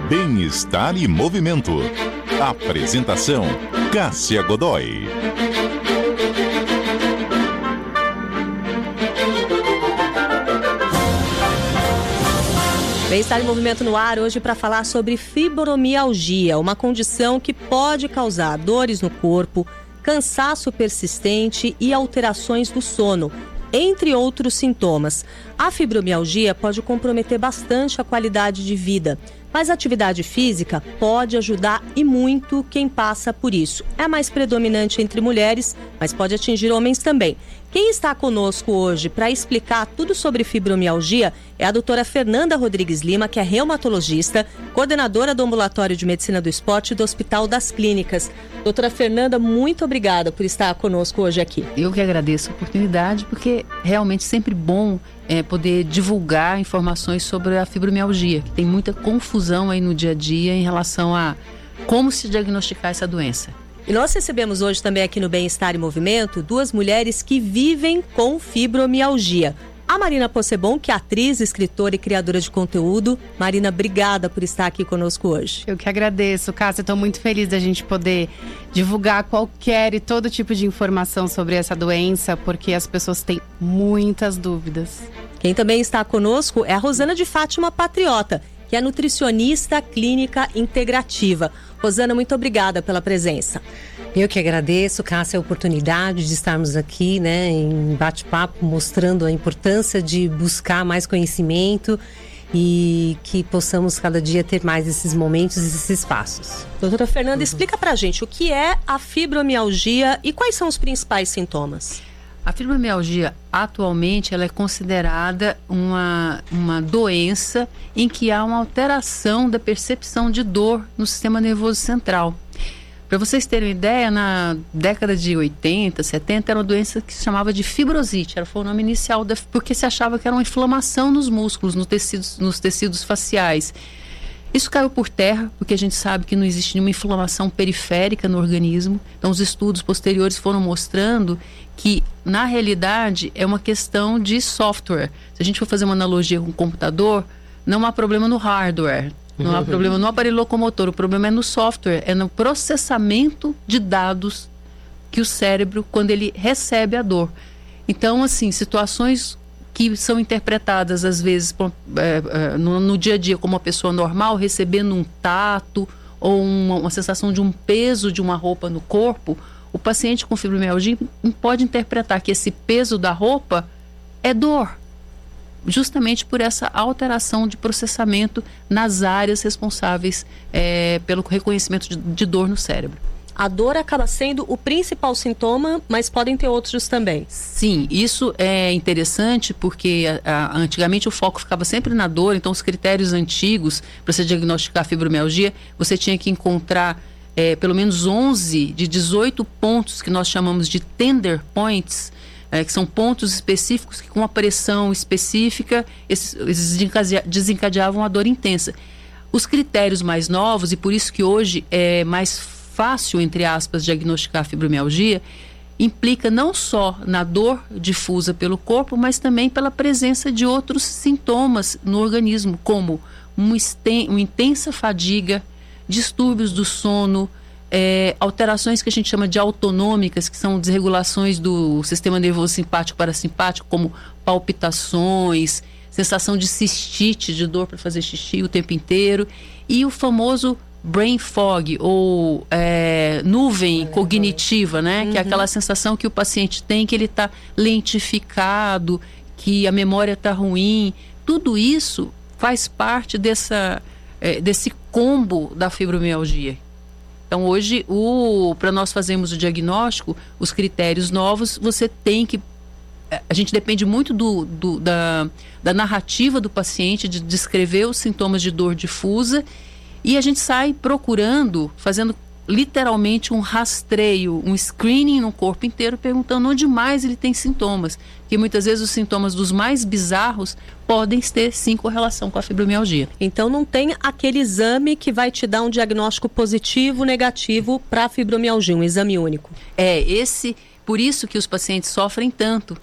Bem-estar e movimento. Apresentação: Cássia Godoy. Bem-estar em movimento no ar hoje para falar sobre fibromialgia, uma condição que pode causar dores no corpo, cansaço persistente e alterações do sono, entre outros sintomas. A fibromialgia pode comprometer bastante a qualidade de vida, mas a atividade física pode ajudar e muito quem passa por isso. É mais predominante entre mulheres, mas pode atingir homens também. Quem está conosco hoje para explicar tudo sobre fibromialgia é a doutora Fernanda Rodrigues Lima, que é reumatologista, coordenadora do Ambulatório de Medicina do Esporte do Hospital das Clínicas. Doutora Fernanda, muito obrigada por estar conosco hoje aqui. Eu que agradeço a oportunidade, porque realmente é sempre bom poder divulgar informações sobre a fibromialgia, que tem muita confusão aí no dia a dia em relação a como se diagnosticar essa doença. E nós recebemos hoje também aqui no Bem-Estar e Movimento 2 mulheres que vivem com fibromialgia. A Marina Possebon, que é atriz, escritora e criadora de conteúdo. Marina, obrigada por estar aqui conosco hoje. Eu que agradeço, Cássia. Estou muito feliz da gente poder divulgar qualquer e todo tipo de informação sobre essa doença, porque as pessoas têm muitas dúvidas. Quem também está conosco é a Rosana de Fátima Patriota, que é nutricionista clínica integrativa. Rosana, muito obrigada pela presença. Eu que agradeço, Cássia, a oportunidade de estarmos aqui, em bate-papo, mostrando a importância de buscar mais conhecimento e que possamos cada dia ter mais esses momentos e esses espaços. Doutora Fernanda, explica pra gente o que é a fibromialgia e quais são os principais sintomas. A fibromialgia, atualmente, ela é considerada uma doença em que há uma alteração da percepção de dor no sistema nervoso central. Para vocês terem uma ideia, na década de 80, 70, era uma doença que se chamava de fibrosite. Foi o nome inicial, porque se achava que era uma inflamação nos músculos, nos tecidos faciais. Isso caiu por terra, porque a gente sabe que não existe nenhuma inflamação periférica no organismo. Então, os estudos posteriores foram mostrando que, na realidade, é uma questão de software. Se a gente for fazer uma analogia com o computador, não há problema no hardware, não há problema no aparelho locomotor, o problema é no software, é no processamento de dados que o cérebro, quando ele recebe a dor. Então, assim, situações que são interpretadas às vezes no dia a dia como uma pessoa normal, recebendo um tato ou uma sensação de um peso de uma roupa no corpo, o paciente com fibromialgia pode interpretar que esse peso da roupa é dor, justamente por essa alteração de processamento nas áreas responsáveis pelo reconhecimento de dor no cérebro. A dor acaba sendo o principal sintoma, mas podem ter outros também. Sim, isso é interessante porque antigamente o foco ficava sempre na dor, então os critérios antigos para você diagnosticar a fibromialgia, você tinha que encontrar pelo menos 11 de 18 pontos que nós chamamos de tender points, que são pontos específicos que com uma pressão específica esses desencadeavam a dor intensa. Os critérios mais novos, e por isso que hoje é mais fácil, entre aspas, diagnosticar a fibromialgia, implica não só na dor difusa pelo corpo, mas também pela presença de outros sintomas no organismo, como uma intensa fadiga, distúrbios do sono, alterações que a gente chama de autonômicas, que são desregulações do sistema nervoso simpático parasimpático, como palpitações, sensação de cistite, de dor para fazer xixi o tempo inteiro, e o famoso brain fog, ou nuvem cognitiva, que é aquela sensação que o paciente tem, que ele está lentificado, que a memória está ruim. Tudo isso faz parte desse combo da fibromialgia. Então, hoje, para nós fazermos o diagnóstico, os critérios novos, você tem que... A gente depende muito da narrativa do paciente, de descrever os sintomas de dor difusa, e a gente sai procurando, fazendo literalmente um rastreio, um screening no corpo inteiro, perguntando onde mais ele tem sintomas. Que muitas vezes os sintomas dos mais bizarros podem ter sim correlação com a fibromialgia. Então não tem aquele exame que vai te dar um diagnóstico positivo, negativo para a fibromialgia, um exame único. Por isso que os pacientes sofrem tanto,